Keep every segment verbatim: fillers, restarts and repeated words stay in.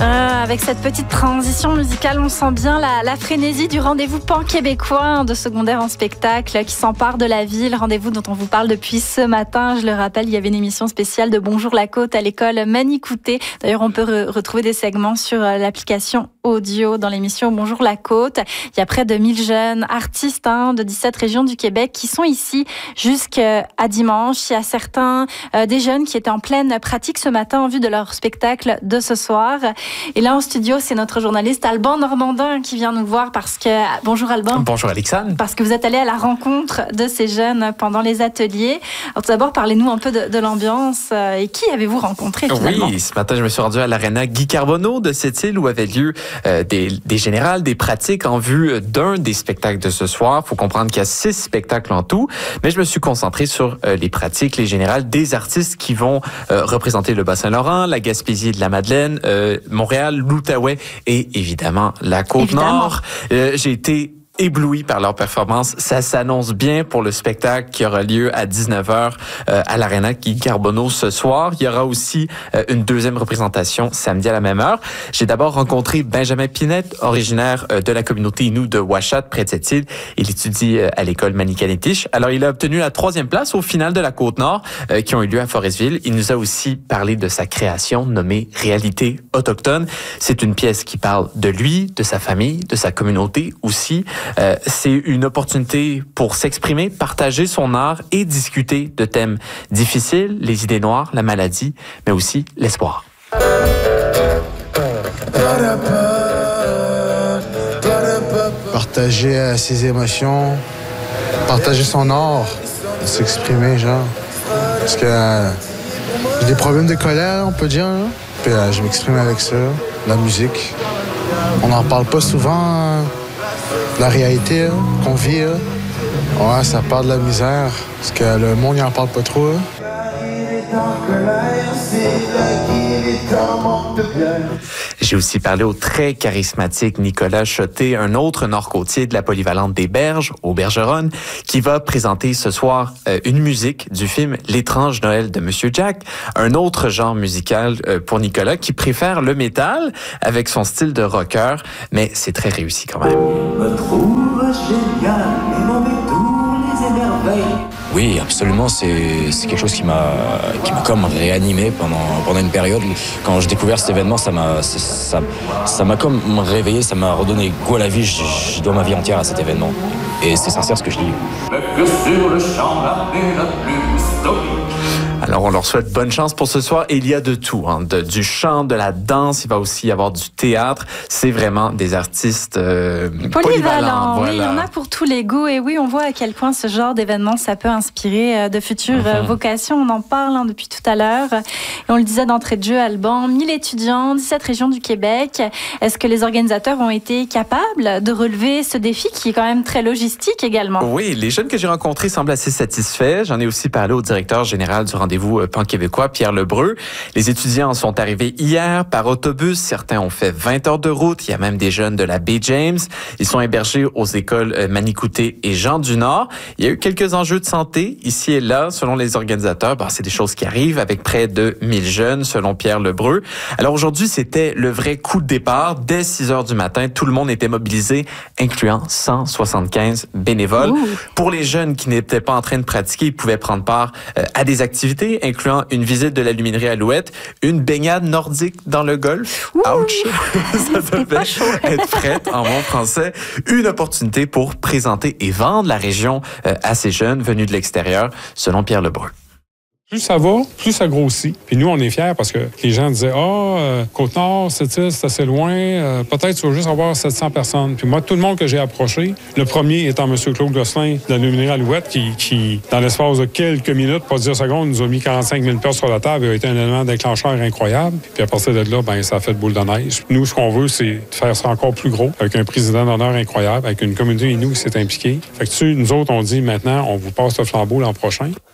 Euh, avec cette petite transition musicale, on sent bien la, la frénésie du rendez-vous pan-québécois hein, de secondaire en spectacle qui s'empare de la ville. Rendez-vous dont on vous parle depuis ce matin. Je le rappelle, il y avait une émission spéciale de Bonjour la Côte à l'école Manicouté. D'ailleurs, on peut re- retrouver des segments sur l'application audio dans l'émission Bonjour la Côte. Il y a près de mille jeunes artistes hein, de dix-sept régions du Québec qui sont ici jusqu'à dimanche. Il y a certains euh, des jeunes qui étaient en pleine pratique ce matin en vue de leur spectacle de ce soir. Et là, en studio, c'est notre journaliste Alban Normandin qui vient nous voir parce que... Bonjour Alban. Bonjour Alexandre. Parce que vous êtes allé à la rencontre de ces jeunes pendant les ateliers. Alors tout d'abord, parlez-nous un peu de, de l'ambiance. Et qui avez-vous rencontré finalement? Oui, ce matin, je me suis rendu à l'Arena Guy Carbonneau de cette île où avait lieu euh, des, des générales, des pratiques en vue d'un des spectacles de ce soir. Il faut comprendre qu'il y a six spectacles en tout, mais je me suis concentré sur euh, les pratiques, les générales des artistes qui vont euh, représenter le Bas-Saint-Laurent, la Gaspésie et de la Madeleine, euh, Montréal, l'Outaouais et évidemment la Côte-Nord. Euh, j'ai été ébloui par leur performance. Ça s'annonce bien pour le spectacle qui aura lieu à dix-neuf heures euh, à l'Arena Guy Carbonneau ce soir. Il y aura aussi euh, une deuxième représentation samedi à la même heure. J'ai d'abord rencontré Benjamin Pinette, originaire euh, de la communauté Innu de Ouachat, près de cette île. Il étudie euh, à l'école Manikanetich. Alors, il a obtenu la troisième place au final de la Côte-Nord euh, qui ont eu lieu à Forestville. Il nous a aussi parlé de sa création nommée Réalité autochtone. C'est une pièce qui parle de lui, de sa famille, de sa communauté aussi. Euh, c'est une opportunité pour s'exprimer, partager son art et discuter de thèmes difficiles, les idées noires, la maladie, mais aussi l'espoir. Partager euh, ses émotions, partager son art, s'exprimer, genre. Parce que euh, j'ai des problèmes de colère, on peut dire, hein? Puis euh, je m'exprime avec ça, la musique. On n'en parle pas souvent. Euh, La réalité hein, qu'on vit, hein. Ouais, ça parle de la misère, parce que le monde n'en parle pas trop. Hein. J'ai aussi parlé au très charismatique Nicolas Choté, un autre nord-côtier de la polyvalente des Berges, au Bergeronne, qui va présenter ce soir euh, une musique du film L'étrange Noël de Monsieur Jack, un autre genre musical euh, pour Nicolas qui préfère le métal avec son style de rocker, mais c'est très réussi quand même. Me trouve génial, et non mais tous les émerveils. Oui, absolument. C'est, c'est quelque chose qui m'a, qui m'a comme réanimé pendant, pendant une période. Quand j'ai découvert cet événement, ça m'a, ça, ça m'a comme réveillé, ça m'a redonné goût à la vie. Je, je dois ma vie entière à cet événement. Et c'est sincère ce que je dis. Mais que sur le champ, la paix la plus stoïque. Alors, on leur souhaite bonne chance pour ce soir. Et il y a de tout, hein, de, du chant, de la danse. Il va aussi y avoir du théâtre. C'est vraiment des artistes euh, polyvalents. Polyvalents, voilà. Oui, il y en a pour tous les goûts. Et oui, on voit à quel point ce genre d'événement, ça peut inspirer de futures mm-hmm. vocations. On en parle hein, depuis tout à l'heure. Et on le disait d'entrée de jeu, Alban, mille étudiants, dix-sept régions du Québec. Est-ce que les organisateurs ont été capables de relever ce défi qui est quand même très logistique également? Oui, les jeunes que j'ai rencontrés semblent assez satisfaits. J'en ai aussi parlé au directeur général du rendez-vous pan-québécois, Pierre Lebreu. Les étudiants sont arrivés hier par autobus. Certains ont fait vingt heures de route. Il y a même des jeunes de la Baie James. Ils sont hébergés aux écoles Manicouté et Jean du Nord. Il y a eu quelques enjeux de santé ici et là, selon les organisateurs. Ben, c'est des choses qui arrivent avec près de mille jeunes, selon Pierre Lebreu. Alors aujourd'hui, c'était le vrai coup de départ. Dès six heures du matin, tout le monde était mobilisé, incluant cent soixante-quinze bénévoles. Ouh. Pour les jeunes qui n'étaient pas en train de pratiquer, ils pouvaient prendre part euh, à des activités incluant une visite de la luminerie Alouette, une baignade nordique dans le golfe. Ouh, ouch! Ça devait être prête en bon français. Une opportunité pour présenter et vendre la région euh, à ces jeunes venus de l'extérieur, selon Pierre Lebreu. Plus ça va, plus ça grossit. Puis nous, on est fiers parce que les gens disaient « Ah, oh, euh, Côte-Nord, c'est c'est assez loin. Euh, peut-être tu vas juste avoir sept cents personnes. » Puis moi, tout le monde que j'ai approché, le premier étant M. Claude Gosselin de la luminerie Alouette, qui, qui, dans l'espace de quelques minutes, pas dix secondes, nous a mis quarante-cinq mille dollars sur la table. Il a été un élément déclencheur incroyable. Puis à partir de là, ben ça a fait boule de neige. Nous, ce qu'on veut, c'est de faire ça encore plus gros, avec un président d'honneur incroyable, avec une communauté Innu qui s'est impliquée. Fait que tu sais, nous autres, on dit maintenant, on vous passe le flambeau l'an prochain.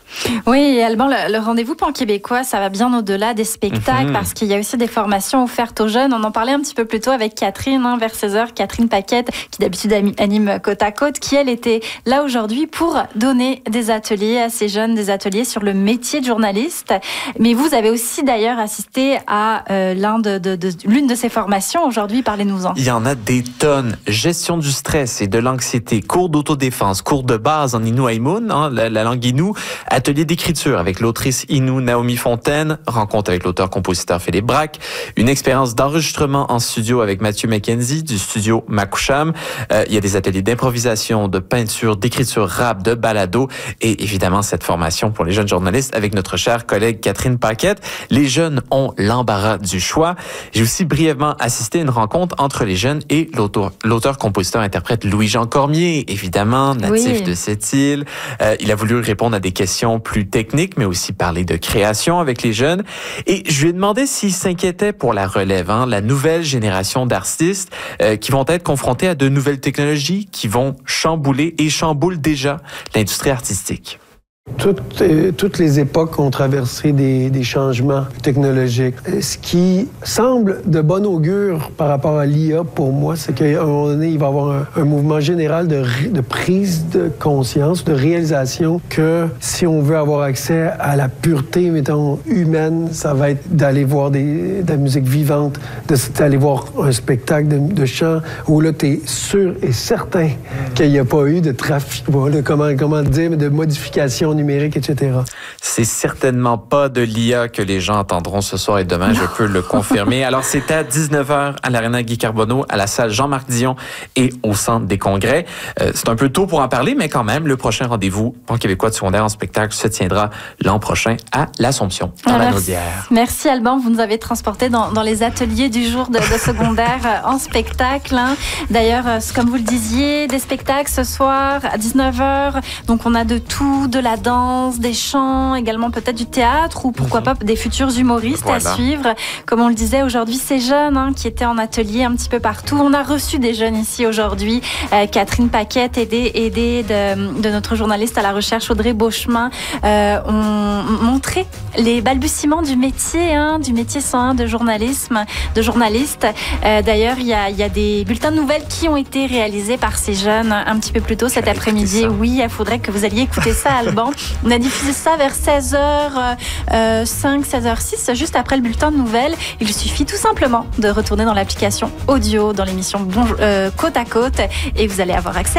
Oui, et Alban, le, le rendez-vous pan-québécois, ça va bien au-delà des spectacles, mm-hmm. parce qu'il y a aussi des formations offertes aux jeunes. On en parlait un petit peu plus tôt avec Catherine, hein, vers seize heures, Catherine Paquette, qui d'habitude anime Côte à Côte, qui elle était là aujourd'hui pour donner des ateliers à ces jeunes, des ateliers sur le métier de journaliste. Mais vous avez aussi d'ailleurs assisté à euh, l'un de, de, de, l'une de ces formations aujourd'hui. Parlez-nous-en. Il y en a des tonnes. Gestion du stress et de l'anxiété, cours d'autodéfense, cours de base en Innu Aimun, hein, la, la langue Innu, atelier d'écriture avec l'autrice Innu Naomi Fontaine, rencontre avec l'auteur-compositeur Philippe Braque, une expérience d'enregistrement en studio avec Mathieu McKenzie du studio Makoucham. Euh, il y a des ateliers d'improvisation, de peinture, d'écriture rap, de balado et évidemment cette formation pour les jeunes journalistes avec notre chère collègue Catherine Paquette. Les jeunes ont l'embarras du choix. J'ai aussi brièvement assisté à une rencontre entre les jeunes et l'auteur, l'auteur-compositeur-interprète Louis-Jean Cormier, évidemment, natif oui. de cette île. Euh, il a voulu répondre à des questions plus techniques, mais aussi parler de création avec les jeunes. Et je lui ai demandé s'il s'inquiétait pour la relève, hein, la nouvelle génération d'artistes euh, qui vont être confrontés à de nouvelles technologies qui vont chambouler et chamboulent déjà l'industrie artistique. Toutes, euh, toutes les époques ont traversé des, des changements technologiques. Ce qui semble de bon augure par rapport à l'I A pour moi, c'est qu'à un moment donné, il va y avoir un, un mouvement général de, de prise de conscience, de réalisation que si on veut avoir accès à la pureté, mettons, humaine, ça va être d'aller voir des, de la musique vivante, de, d'aller voir un spectacle de, de chant où là, tu es sûr et certain qu'il n'y a pas eu de trafic, de, comment, comment dire, de modification numérique, et cetera. C'est certainement pas de l'I A que les gens entendront ce soir et demain, je peux le confirmer. Alors, c'est à dix-neuf heures à l'Arena Guy Carbonneau, à la salle Jean-Marc Dion et au Centre des Congrès. Euh, c'est un peu tôt pour en parler, mais quand même, le prochain rendez-vous pan-québécois de secondaire en spectacle se tiendra l'an prochain à l'Assomption, dans ah, la Naudière. Merci Alban, vous nous avez transporté dans, dans les ateliers du jour de, de secondaire en spectacle. Hein. D'ailleurs, comme vous le disiez, des spectacles ce soir à dix-neuf heures. Donc, on a de tout, de la danse, des chants, également peut-être du théâtre ou pourquoi pas des futurs humoristes voilà. à suivre. Comme on le disait aujourd'hui, ces jeunes hein, qui étaient en atelier un petit peu partout. On a reçu des jeunes ici aujourd'hui. Euh, Catherine Paquette, aidée, aidée de, de notre journaliste à la recherche Audrey Beauchemin, euh, ont montré les balbutiements du métier, hein, du métier cent un de journalisme, de journaliste. Euh, d'ailleurs, il y a, y a des bulletins de nouvelles qui ont été réalisés par ces jeunes un petit peu plus tôt cet J'allais après-midi. Oui, il faudrait que vous alliez écouter ça, Alban. On a diffusé ça vers seize heures cinq, seize heures six, juste après le bulletin de nouvelles. Il suffit tout simplement de retourner dans l'application audio, dans l'émission bon, euh, Côte à Côte, et vous allez avoir accès